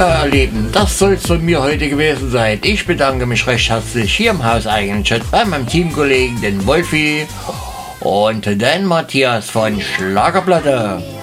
Ja, ihr Lieben, das soll es von mir heute gewesen sein. Ich bedanke mich recht herzlich hier im hauseigenen Chat bei meinem Teamkollegen, den Wolfi und den Matthias von Schlagerplatte.